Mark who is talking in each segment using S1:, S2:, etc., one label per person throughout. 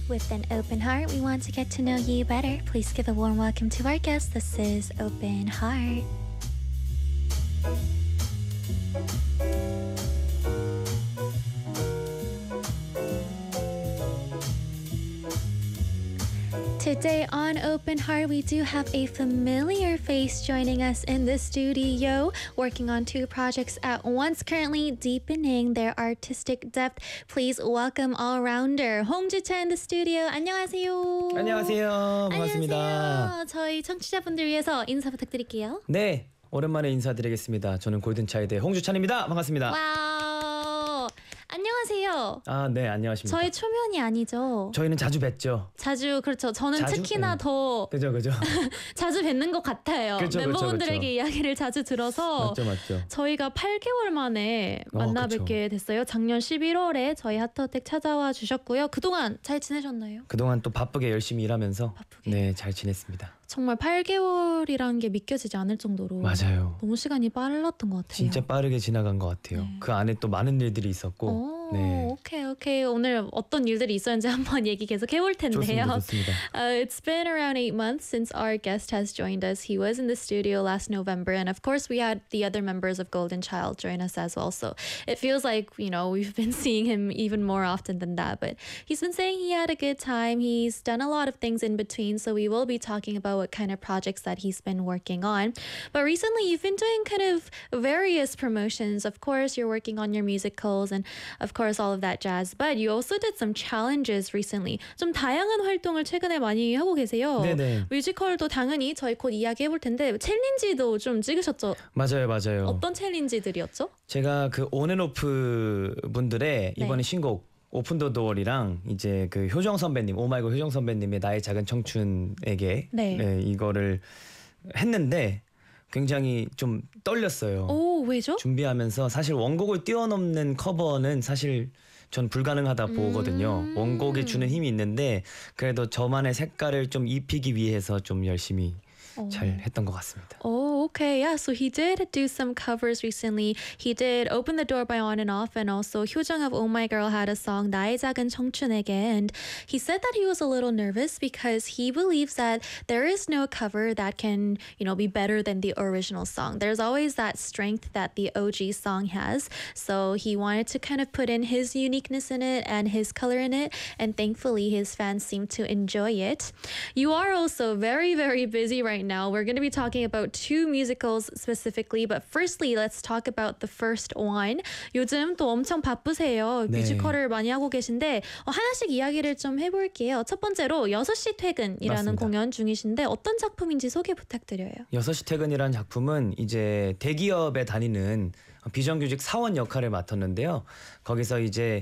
S1: With an open heart, we want to get to know you better. Please give a warm welcome to our guest. This is Open Heart. Today on Open Heart, we do have a familiar face joining us in the studio, working on two projects at once, currently deepening their artistic depth. Please welcome all-rounder 홍주찬 in the studio. 안녕하세요.
S2: 안녕하세요. 반갑습니다.
S1: 안녕하세요. 저희 청취자분들 위해서 인사 부탁드릴게요.
S2: 네, 오랜만에 인사드리겠습니다. 저는 골든차일드의 홍주찬입니다. 반갑습니다.
S1: 와우. 안녕하세요.
S2: 아, 네, 안녕하십니까.
S1: 저희 초면이 아니죠.
S2: 저희는 자주 뵀죠.
S1: 자주, 그렇죠. 저는
S2: 자주?
S1: 특히나
S2: 네.
S1: 더
S2: 그죠.
S1: 자주 뵙는 것 같아요.
S2: 그쵸,
S1: 멤버분들에게
S2: 그쵸.
S1: 이야기를 자주 들어서
S2: 맞죠.
S1: 저희가 8개월 만에 만나
S2: 그쵸.
S1: 뵙게 됐어요. 작년 11월에 저희 하트어택 찾아와 주셨고요. 그동안 잘 지내셨나요?
S2: 그동안 또 바쁘게 열심히 일하면서
S1: 바쁘게.
S2: 네, 잘 지냈습니다.
S1: 정말 8개월이라는 게 믿겨지지 않을 정도로
S2: 맞아요.
S1: 너무 시간이 빨랐던 것 같아요.
S2: 진짜 빠르게 지나간 것 같아요.
S1: 네.
S2: 그 안에 또 많은 일들이 있었고.
S1: 오,
S2: 네.
S1: 오케이. 오늘 어떤 일들이 있었는지 한번 얘기 계속 해볼 텐데요.
S2: 좋습니다.
S1: It's been around 8 months since our guest has joined us. He was in the studio last November, and of course we had the other members of Golden Child join us as well. So it feels like, we've been seeing him even more often than that. But he's been saying he had a good time. He's done a lot of things in between, so we will be talking about what kind of projects that he's been working on. But recently you've been doing kind of various promotions. Of course, you're working on your musicals and of course all of that jazz. But you also did some challenges recently. 좀 다양한 활동을 최근에 많이 하고 계세요.
S2: 네네.
S1: 뮤지컬도 당연히 저희 곧 이야기해 볼 텐데 챌린지도 좀 찍으셨죠?
S2: 맞아요.
S1: 어떤 챌린지들이었죠?
S2: 제가 그 온앤오프 분들의
S1: 네.
S2: 이번에 신곡 오픈 더 도어리랑 이제 그 효정 선배님, 오마이걸 효정 선배님의 나의 작은 청춘에게
S1: 네.
S2: 이거를 했는데 굉장히 좀 떨렸어요.
S1: 오, 왜죠?
S2: 준비하면서 사실 원곡을 뛰어넘는 커버는 사실 전 불가능하다 보거든요. 원곡에 주는 힘이 있는데 그래도 저만의 색깔을 좀 입히기 위해서 좀 열심히 잘 했던 것 같습니다.
S1: Oh, okay. Yeah, so he did do some covers recently. He did Open the Door by On and Off, and also Hyojung of Oh My Girl had a song, 나의 작은 청춘에게. And he said that he was a little nervous because he believes that there is no cover that can, be better than the original song. There's always that strength that the OG song has. So he wanted to kind of put in his uniqueness in it and his color in it. And thankfully, his fans seem to enjoy it. You are also very, very busy right now. We're going to be talking about two musicals specifically, but firstly, let's talk about the first one. 요즘 또 엄청 바쁘세요.
S2: 네.
S1: 뮤지컬을 많이 하고 계신데 하나씩 이야기를 좀 해볼게요. 첫 번째로 6시 퇴근이라는
S2: 맞습니다.
S1: 공연 중이신데 어떤 작품인지 소개 부탁드려요.
S2: 6시 퇴근이라는 작품은 이제 대기업에 다니는 비정규직 사원 역할을 맡았는데요. 거기서 이제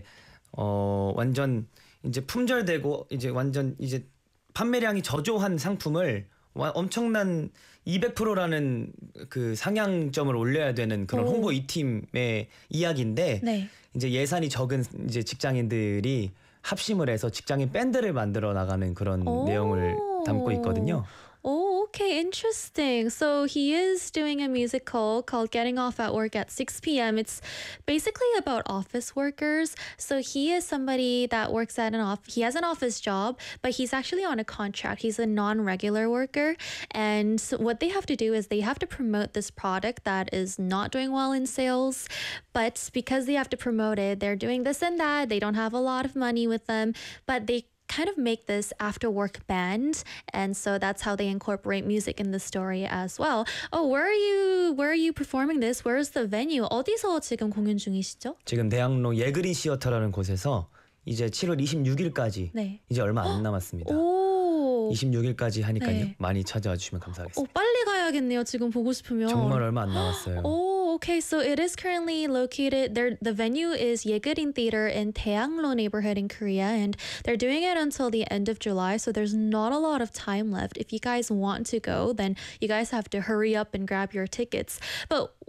S2: 완전 이제 품절되고 이제 완전 이제 판매량이 저조한 상품을 엄청난 200%라는 그 상향점을 올려야 되는 그런 홍보 2팀의 이야기인데
S1: 네.
S2: 이제 예산이 적은 이제 직장인들이 합심을 해서 직장인 밴드를 만들어 나가는 그런 내용을 담고 있거든요.
S1: Oh, okay, interesting. So he is doing a musical called Getting Off at Work at 6 p.m. It's basically about office workers. So he is somebody that works at he has an office job, but he's actually on a contract. He's a non-regular worker. And so what they have to do is they have to promote this product that is not doing well in sales. But because they have to promote it, they're doing this and that. They don't have a lot of money with them, but they kind of make this after work band, and so that's how they incorporate music in the story as well. Oh, where are you performing this? Where's the venue? 어디서 지금 공연 중이시죠?
S2: 지금 대학로 예그린 시어터라는 곳에서 이제 7월 26일까지
S1: 네.
S2: 이제 얼마 안 남았습니다.
S1: 오.
S2: 26일까지 하니까요.
S1: 네.
S2: 많이 찾아와 주시면 감사하겠습니다.
S1: 빨리 가야겠네요. 지금 보고 싶으면.
S2: 정말 얼마 안 남았어요.
S1: Oh, okay. So it is currently located there. The venue is Yegerin Theater in Taeyanglo neighborhood in Korea, and they're doing it until the end of July. So there's not a lot of time left. If you guys want to go, then you guys have to hurry up and grab your tickets. But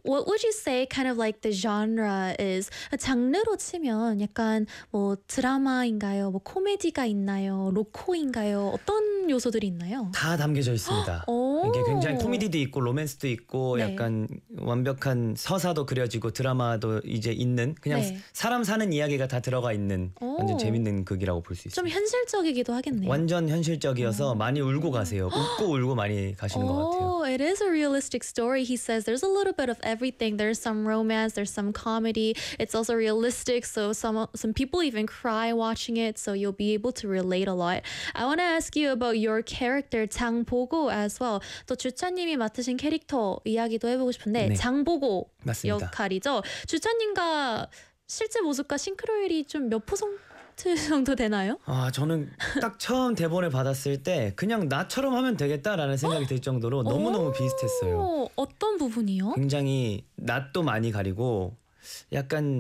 S1: what would you say kind of like the genre is? 장르로 치면 약간 뭐 드라마인가요? 뭐 코미디가 있나요? 로코인가요? 어떤 요소들이 있나요?
S2: 다 담겨져 있습니다.
S1: 오.
S2: 이게 굉장히 코미디도 있고 로맨스도 있고
S1: 네.
S2: 약간 완벽한 서사도 그려지고 드라마도 이제 있는 그냥
S1: 네.
S2: 사람 사는 이야기가 다 들어가 있는
S1: 오.
S2: 완전 재밌는 극이라고 볼 수
S1: 좀
S2: 있습니다.
S1: 현실적이기도 하겠네요.
S2: 완전 현실적이어서 많이 울고 가세요. 웃고 울고 많이 가시는 것 같아요.
S1: Oh, it is a realistic story. He says there's a little bit of everything. There's some romance, there's some comedy. It's also realistic, so some people even cry watching it, so you'll be able to relate a lot. I want to ask you about your character 장보고 as well. 또 주찬님이 맡으신 캐릭터 이야기도 해보고 싶은데
S2: 네.
S1: 장보고
S2: 맞습니다.
S1: 역할이죠. 주찬님과 실제 모습과 싱크로율이 좀 몇 퍼센트 정도 되나요?
S2: 아, 저는 딱 처음 대본을 받았을 때 그냥 나처럼 하면 되겠다라는 생각이 들 정도로 너무너무 비슷했어요.
S1: 오, 어떤 부분이요?
S2: 굉장히 낯도 많이 가리고 약간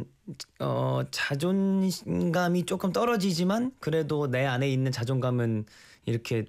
S2: 자존감이 조금 떨어지지만 그래도 내 안에 있는 자존감은 이렇게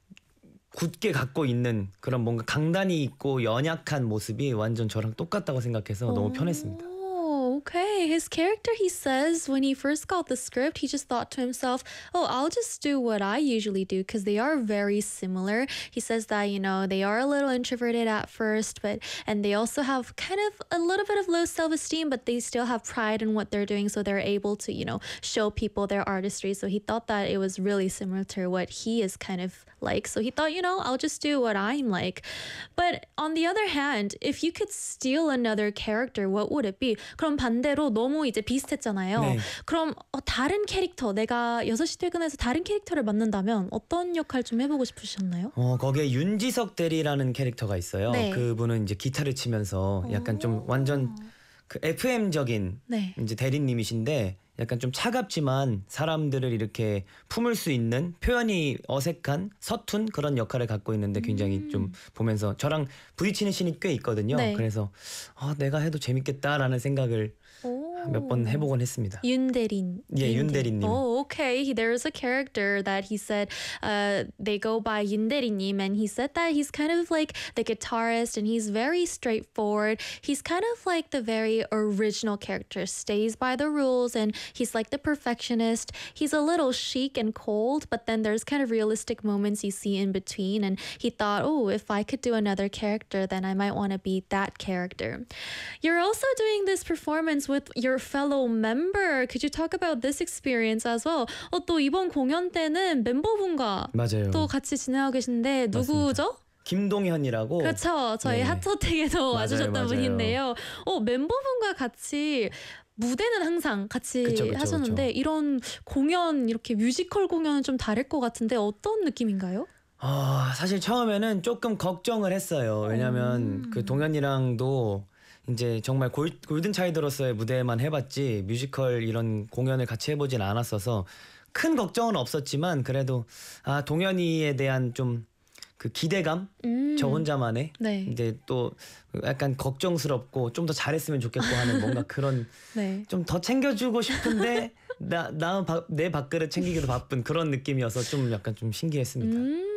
S2: 굳게 갖고 있는 그런 뭔가 강단이 있고 연약한 모습이 완전 저랑 똑같다고 생각해서 너무 편했습니다.
S1: Oh, okay. His character, he says, when he first got the script, he just thought to himself, oh, I'll just do what I usually do because they are very similar. He says that, you know, they are a little introverted at first, and they also have kind of a little bit of low self-esteem, but they still have pride in what they're doing. So they're able to, you know, show people their artistry. So he thought that it was really similar to what he is kind of like. So he thought, you know, I'll just do what I'm like. But on the other hand, if you could steal another character, what would it be? 그럼 반대로 너무 이제 비슷했잖아요.
S2: 네.
S1: 그럼 다른 캐릭터, 내가 6시 퇴근해서 다른 캐릭터를 맡는다면 어떤 역할 좀 해보고 싶으셨나요?
S2: 거기에 윤지석 대리라는 캐릭터가 있어요.
S1: 네.
S2: 그분은 이제 기타를 치면서 약간 좀 완전 그 FM적인
S1: 네.
S2: 이제 대리님이신데 약간 좀 차갑지만 사람들을 이렇게 품을 수 있는 표현이 어색한 서툰 그런 역할을 갖고 있는데 굉장히 좀 보면서 저랑 부딪히는 씬이 꽤 있거든요.
S1: 네.
S2: 그래서 내가 해도 재밌겠다라는 생각을 몇 번 해보곤 했습니다.
S1: 윤대린.
S2: 예, 윤대리님.
S1: Oh, okay. There's a character that he said they go by 윤대리님, and he said that he's kind of like the guitarist, and he's very straightforward. He's kind of like the very original character, stays by the rules, and he's like the perfectionist. He's a little chic and cold, but then there's kind of realistic moments you see in between, and he thought, oh, if I could do another character, then I might want to be that character. You're also doing this performance with your fellow member. Could you talk about this experience as well? 또 이번 공연 때는 멤버분과
S2: 맞아요.
S1: 또 같이 진행하고 계신데 누구죠?
S2: 김동현이라고.
S1: 그렇죠. 저희
S2: 네.
S1: 핫토택에도 와주셨던
S2: 맞아요.
S1: 분인데요. 멤버분과 같이 무대는 항상 같이
S2: 그쵸.
S1: 하셨는데 이런 공연, 이렇게 뮤지컬 공연은 좀 다를 것 같은데 어떤 느낌인가요?
S2: 사실 처음에는 조금 걱정을 했어요. 왜냐면 그 동현이랑도 이제 정말 골든차일드로서의 무대만 해봤지 뮤지컬 이런 공연을 같이 해보진 않았어서 큰 걱정은 없었지만 그래도 동현이에 대한 좀 그 기대감 저 혼자만의
S1: 네.
S2: 이제 또 약간 걱정스럽고 좀 더 잘했으면 좋겠고 하는 뭔가 그런
S1: 네.
S2: 좀 더 챙겨주고 싶은데 내 밥그릇 챙기기도 바쁜 그런 느낌이어서 좀 약간 좀 신기했습니다.